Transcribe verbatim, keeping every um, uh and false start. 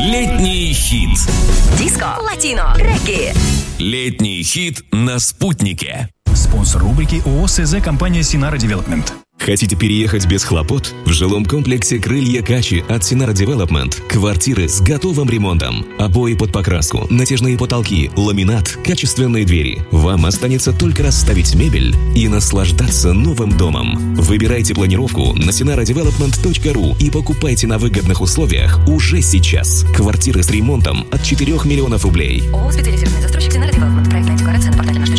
Летний хит. Диско, латино, регги. Летний хит на Спутнике. Спонсор рубрики ООО СЗ компания Sinara Development. Хотите переехать без хлопот? В жилом комплексе «Крылья Качи» от Sinara Development квартиры с готовым ремонтом. Обои под покраску, натяжные потолки, ламинат, качественные двери. Вам останется только расставить мебель и наслаждаться новым домом. Выбирайте планировку на синара девелопмент точка ру и покупайте на выгодных условиях уже сейчас. Квартиры с ремонтом от четырёх миллионов рублей. ООО «Специализированный застройщик Sinara Development». Проектная декларация на портале наш.